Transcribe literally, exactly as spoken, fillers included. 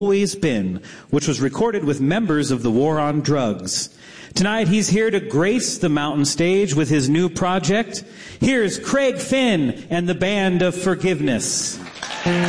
Always Been, which was recorded with members of the War on Drugs. Tonight he's here to grace the mountain stage with his new project. Here's Craig Finn and the Band of Forgiveness.